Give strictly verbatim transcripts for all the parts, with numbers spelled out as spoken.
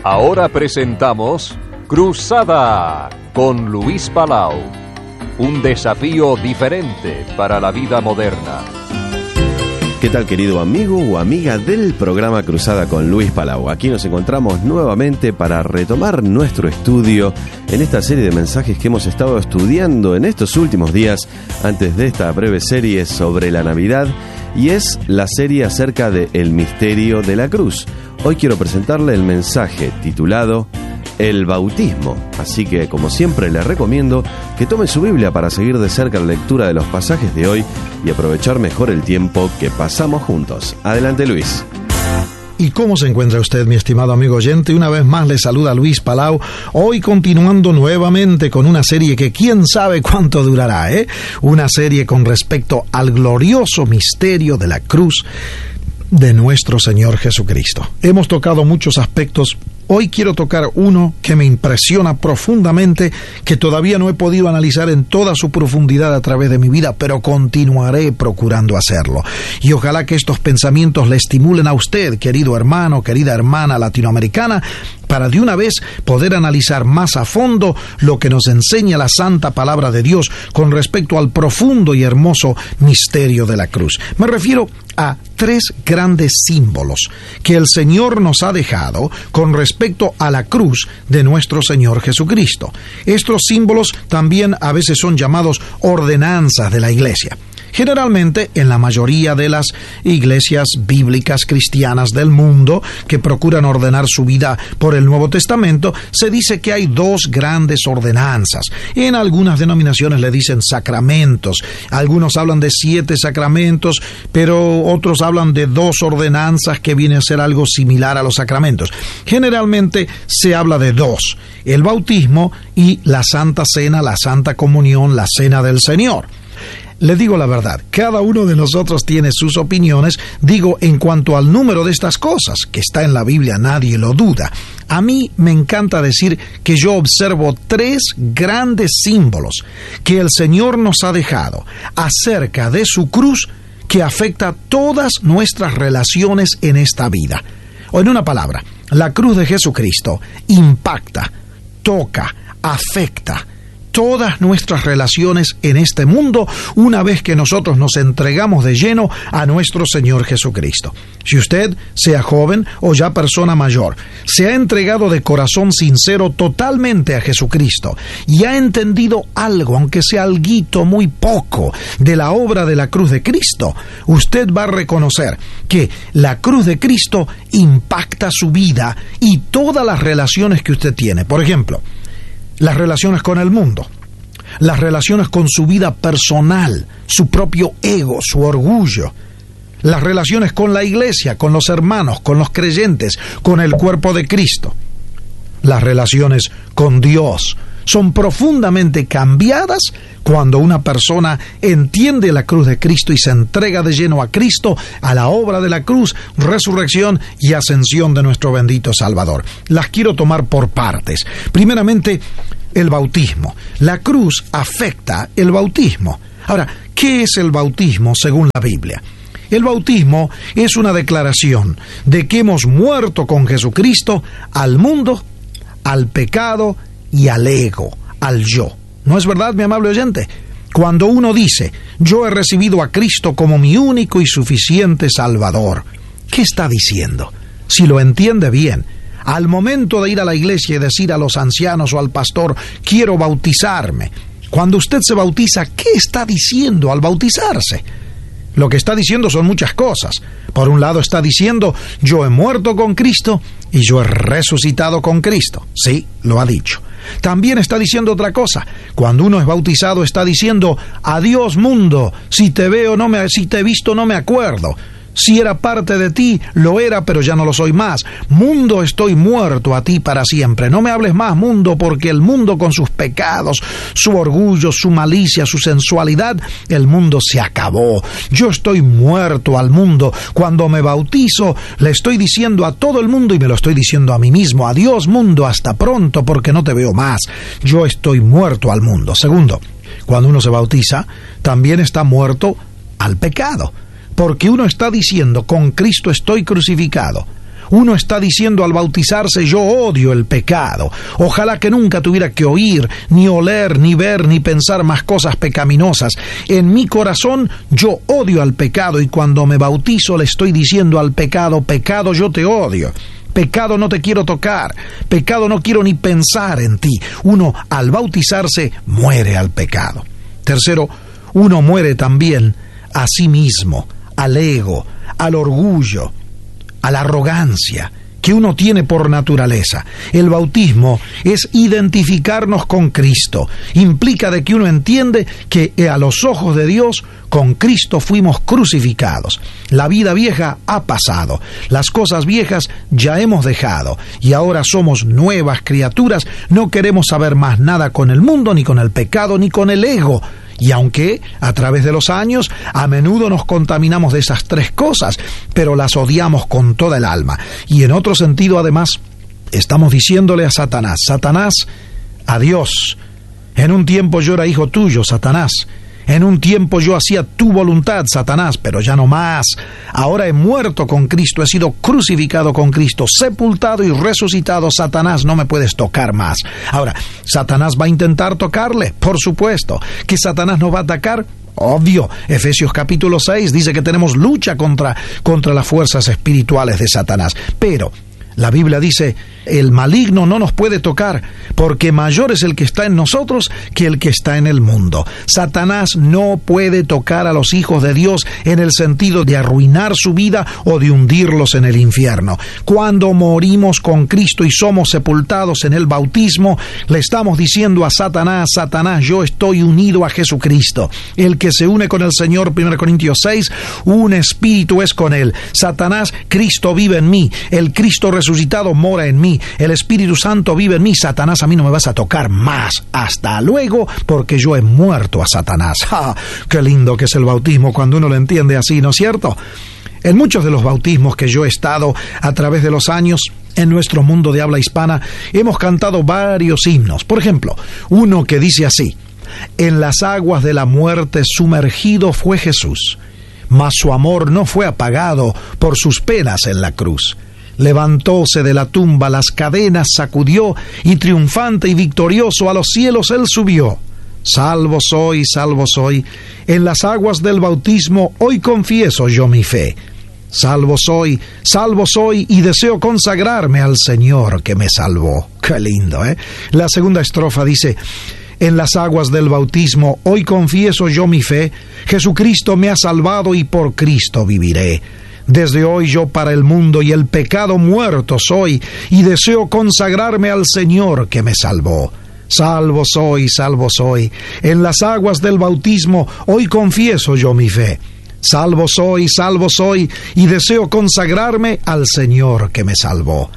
Ahora presentamos Cruzada con Luis Palau. Un desafío diferente para la vida moderna. ¿Qué tal, querido amigo o amiga del programa Cruzada con Luis Palau? Aquí nos encontramos nuevamente para retomar nuestro estudio en esta serie de mensajes que hemos estado estudiando en estos últimos días antes de esta breve serie sobre la Navidad, y es la serie acerca de el misterio de la cruz. Hoy quiero presentarle el mensaje titulado El bautismo, así que como siempre les recomiendo que tome su Biblia para seguir de cerca la lectura de los pasajes de hoy y aprovechar mejor el tiempo que pasamos juntos. Adelante, Luis. ¿Y cómo se encuentra usted, mi estimado amigo oyente? Una vez más le saluda Luis Palau, hoy continuando nuevamente con una serie que quién sabe cuánto durará, ¿eh? Una serie con respecto al glorioso misterio de la cruz de nuestro Señor Jesucristo. Hemos tocado muchos aspectos. Hoy quiero tocar uno que me impresiona profundamente, que todavía no he podido analizar en toda su profundidad a través de mi vida, pero continuaré procurando hacerlo. Y ojalá que estos pensamientos le estimulen a usted, querido hermano, querida hermana latinoamericana, para de una vez poder analizar más a fondo lo que nos enseña la santa palabra de Dios con respecto al profundo y hermoso misterio de la cruz. Me refiero a tres grandes símbolos que el Señor nos ha dejado con respecto a la cruz de nuestro Señor Jesucristo. Estos símbolos también a veces son llamados ordenanzas de la Iglesia. Generalmente, en la mayoría de las iglesias bíblicas cristianas del mundo que procuran ordenar su vida por el Nuevo Testamento, se dice que hay dos grandes ordenanzas. En algunas denominaciones le dicen sacramentos. Algunos hablan de siete sacramentos, pero otros hablan de dos ordenanzas que viene a ser algo similar a los sacramentos. Generalmente se habla de dos: el bautismo y la Santa Cena, la Santa Comunión, la Cena del Señor. Le digo la verdad, cada uno de nosotros tiene sus opiniones, digo, en cuanto al número de estas cosas, que está en la Biblia, nadie lo duda. A mí me encanta decir que yo observo tres grandes símbolos que el Señor nos ha dejado acerca de su cruz, que afecta todas nuestras relaciones en esta vida. O en una palabra, la cruz de Jesucristo impacta, toca, afecta todas nuestras relaciones en este mundo una vez que nosotros nos entregamos de lleno a nuestro Señor Jesucristo. Si usted, sea joven o ya persona mayor, se ha entregado de corazón sincero totalmente a Jesucristo y ha entendido algo, aunque sea alguito muy poco, de la obra de la cruz de Cristo, usted va a reconocer que la cruz de Cristo impacta su vida y todas las relaciones que usted tiene. Por ejemplo, las relaciones con el mundo, las relaciones con su vida personal, su propio ego, su orgullo, las relaciones con la iglesia, con los hermanos, con los creyentes, con el cuerpo de Cristo. Las relaciones con Dios son profundamente cambiadas cuando una persona entiende la cruz de Cristo y se entrega de lleno a Cristo, a la obra de la cruz, resurrección y ascensión de nuestro bendito Salvador. Las quiero tomar por partes. Primeramente, el bautismo. La cruz afecta el bautismo. Ahora, ¿qué es el bautismo según la Biblia? El bautismo es una declaración de que hemos muerto con Jesucristo al mundo, al pecado y al ego, al yo. ¿No es verdad, mi amable oyente? Cuando uno dice, yo he recibido a Cristo como mi único y suficiente Salvador, ¿qué está diciendo? Si lo entiende bien, al momento de ir a la iglesia y decir a los ancianos o al pastor, quiero bautizarme, cuando usted se bautiza, ¿qué está diciendo al bautizarse? Lo que está diciendo son muchas cosas. Por un lado está diciendo, yo he muerto con Cristo y yo he resucitado con Cristo. Sí, lo ha dicho. También está diciendo otra cosa. Cuando uno es bautizado está diciendo, adiós mundo, si te veo no me, si te he visto no me acuerdo. Si era parte de ti, lo era, pero ya no lo soy más. Mundo, estoy muerto a ti para siempre. No me hables más, mundo, porque el mundo con sus pecados, su orgullo, su malicia, su sensualidad, el mundo se acabó. Yo estoy muerto al mundo. Cuando me bautizo, le estoy diciendo a todo el mundo y me lo estoy diciendo a mí mismo. Adiós, mundo, hasta pronto, porque no te veo más. Yo estoy muerto al mundo. Segundo, cuando uno se bautiza, también está muerto al pecado. Porque uno está diciendo, con Cristo estoy crucificado. Uno está diciendo al bautizarse: yo odio el pecado. Ojalá que nunca tuviera que oír, ni oler, ni ver, ni pensar más cosas pecaminosas. En mi corazón yo odio al pecado, y cuando me bautizo le estoy diciendo al pecado: pecado, yo te odio. Pecado, no te quiero tocar. Pecado, no quiero ni pensar en ti. Uno, al bautizarse, muere al pecado. Tercero, uno muere también a sí mismo, al ego, al orgullo, a la arrogancia que uno tiene por naturaleza. El bautismo es identificarnos con Cristo. Implica de que uno entiende que a los ojos de Dios con Cristo fuimos crucificados. La vida vieja ha pasado, las cosas viejas ya hemos dejado y ahora somos nuevas criaturas. No queremos saber más nada con el mundo, ni con el pecado, ni con el ego. Y aunque a través de los años a menudo nos contaminamos de esas tres cosas, pero las odiamos con toda el alma. Y en otro sentido, además, estamos diciéndole a Satanás: Satanás, adiós. En un tiempo yo era hijo tuyo, Satanás. En un tiempo yo hacía tu voluntad, Satanás, pero ya no más. Ahora he muerto con Cristo, he sido crucificado con Cristo, sepultado y resucitado. Satanás, no me puedes tocar más. Ahora, ¿Satanás va a intentar tocarle? Por supuesto. ¿Que Satanás nos va a atacar? Obvio. Efesios capítulo seis dice que tenemos lucha contra, contra las fuerzas espirituales de Satanás. Pero la Biblia dice: el maligno no nos puede tocar, porque mayor es el que está en nosotros que el que está en el mundo. Satanás no puede tocar a los hijos de Dios en el sentido de arruinar su vida o de hundirlos en el infierno. Cuando morimos con Cristo y somos sepultados en el bautismo, le estamos diciendo a Satanás: Satanás, yo estoy unido a Jesucristo. El que se une con el Señor, primera Corintios seis, un espíritu es con él. Satanás, Cristo vive en mí. El Cristo resucitado mora en mí. El Espíritu Santo vive en mí. Satanás, a mí no me vas a tocar más. Hasta luego, porque yo he muerto a Satanás. ¡Ja! ¡Qué lindo que es el bautismo cuando uno lo entiende así, ¿no es cierto? En muchos de los bautismos que yo he estado a través de los años en nuestro mundo de habla hispana, hemos cantado varios himnos. Por ejemplo, uno que dice así: en las aguas de la muerte sumergido fue Jesús, mas su amor no fue apagado por sus penas en la cruz. Levantóse de la tumba, las cadenas sacudió, y triunfante y victorioso a los cielos él subió. Salvo soy, salvo soy, en las aguas del bautismo hoy confieso yo mi fe. Salvo soy, salvo soy, y deseo consagrarme al Señor que me salvó. Qué lindo, ¿eh? La segunda estrofa dice: en las aguas del bautismo hoy confieso yo mi fe. Jesucristo me ha salvado y por Cristo viviré. Desde hoy yo para el mundo y el pecado muerto soy, y deseo consagrarme al Señor que me salvó. Salvo soy, salvo soy, en las aguas del bautismo hoy confieso yo mi fe. Salvo soy, salvo soy, y deseo consagrarme al Señor que me salvó.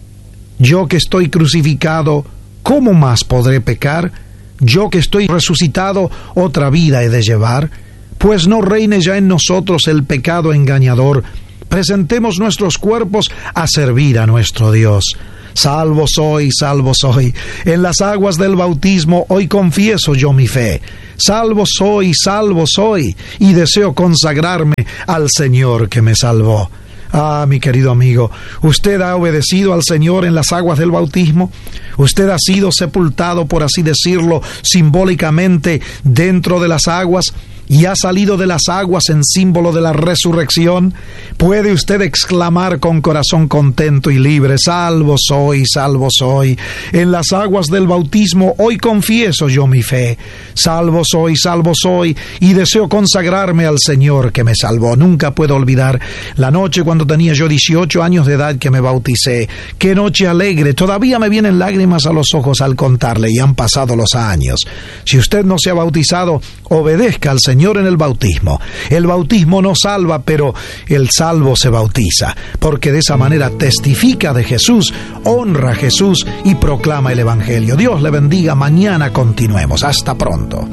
Yo que estoy crucificado, ¿cómo más podré pecar? Yo que estoy resucitado, otra vida he de llevar. Pues no reine ya en nosotros el pecado engañador. Presentemos nuestros cuerpos a servir a nuestro Dios. Salvo soy, salvo soy, en las aguas del bautismo hoy confieso yo mi fe. Salvo soy, salvo soy, y deseo consagrarme al Señor que me salvó. Ah, mi querido amigo, ¿usted ha obedecido al Señor en las aguas del bautismo? ¿Usted ha sido sepultado, por así decirlo, simbólicamente dentro de las aguas? ¿Y ha salido de las aguas en símbolo de la resurrección? ¿Puede usted exclamar con corazón contento y libre: salvo soy, salvo soy, en las aguas del bautismo hoy confieso yo mi fe? Salvo soy, salvo soy, y deseo consagrarme al Señor que me salvó. Nunca puedo olvidar la noche cuando tenía yo dieciocho años de edad que me bauticé. ¡Qué noche alegre! Todavía me vienen lágrimas a los ojos al contarle, y han pasado los años. Si usted no se ha bautizado, obedezca al Señor en el bautismo. El bautismo no salva, pero el salvo se bautiza, porque de esa manera testifica de Jesús, honra a Jesús y proclama el Evangelio. Dios le bendiga. Mañana continuemos. Hasta pronto.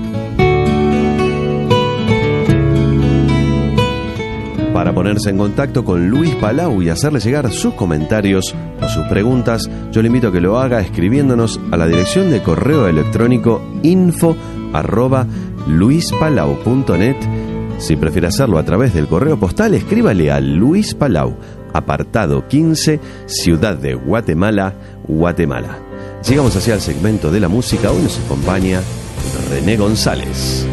Para ponerse en contacto con Luis Palau y hacerle llegar sus comentarios o sus preguntas, yo le invito a que lo haga escribiéndonos a la dirección de correo electrónico info arroba luispalau punto net. Si prefiere hacerlo a través del correo postal, escríbale a Luis Palau, apartado quince, Ciudad de Guatemala, Guatemala. Llegamos hacia el segmento de la música. Hoy nos acompaña René González.